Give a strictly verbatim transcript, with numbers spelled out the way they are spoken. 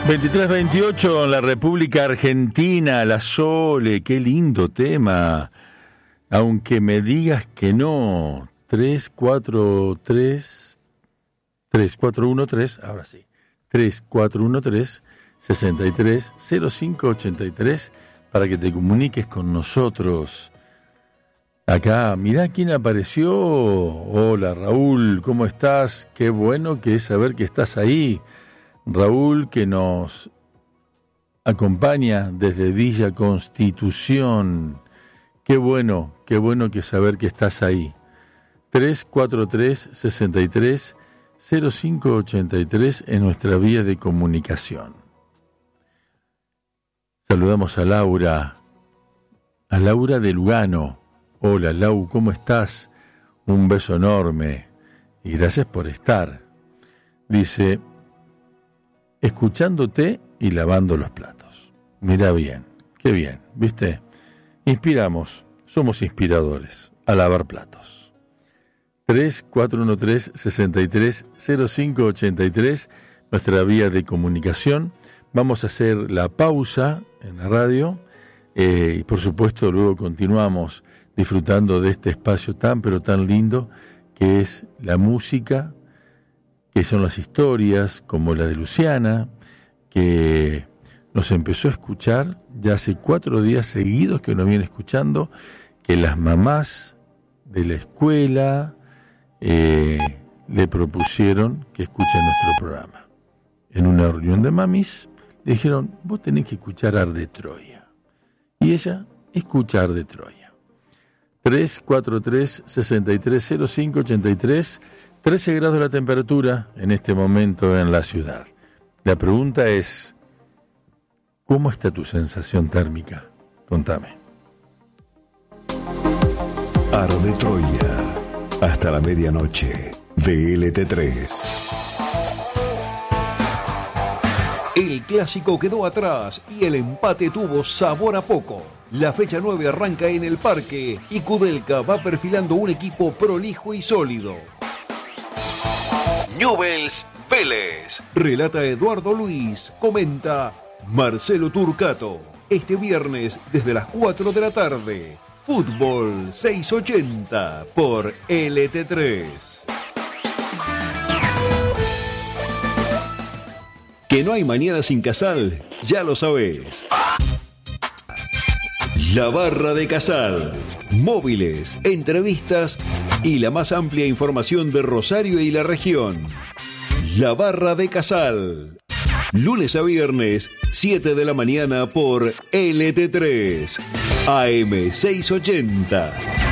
veintitrés veintiocho en la República Argentina, La Sole, qué lindo tema. Aunque me digas que no, tres cuatro tres, tres cuatro uno tres, ahora sí, tres cuatro uno tres, sesenta y tres cero cinco ochenta y tres, para que te comuniques con nosotros. Acá, mirá quién apareció. Hola Raúl, ¿cómo estás? Qué bueno que es saber que estás ahí. Raúl, que nos acompaña desde Villa Constitución. Qué bueno, qué bueno que saber que estás ahí. tres cuatro tres, sesenta y tres, cero cinco ochenta y tres en nuestra vía de comunicación. Saludamos a Laura, a Laura de Lugano. Hola Lau, ¿cómo estás? Un beso enorme y gracias por estar. Dice, escuchándote y lavando los platos. Mira bien, qué bien, ¿viste? Inspiramos, somos inspiradores, a lavar platos. tres cuatro uno tres, sesenta y tres, cero cinco ochenta y tres, nuestra vía de comunicación. Vamos a hacer la pausa en la radio eh, y por supuesto luego continuamos disfrutando de este espacio tan pero tan lindo que es la música, que son las historias como la de Luciana, que nos empezó a escuchar ya hace cuatro días seguidos que nos viene escuchando, que las mamás de la escuela eh, le propusieron que escuche nuestro programa. En una reunión de mamis le dijeron, vos tenés que escuchar Arde Troya. Y ella escucha Arde Troya. tres cuatro tres, sesenta y tres, cero cinco ochenta y tres, trece grados la temperatura en este momento en la ciudad. La pregunta es, ¿cómo está tu sensación térmica? Contame. Arde Troya, hasta la medianoche, V L T tres. El clásico quedó atrás y el empate tuvo sabor a poco. La fecha nueve arranca en el Parque y Kudelka va perfilando un equipo prolijo y sólido. Newell's Vélez. Relata Eduardo Luis. Comenta Marcelo Turcato. Este viernes desde las cuatro de la tarde. Fútbol seiscientos ochenta por L T tres. Que no hay mañana sin Casal, ya lo sabés. La Barra de Casal. Móviles, entrevistas y la más amplia información de Rosario y la región. La Barra de Casal. Lunes a viernes, siete de la mañana por L T tres. A M seiscientos ochenta.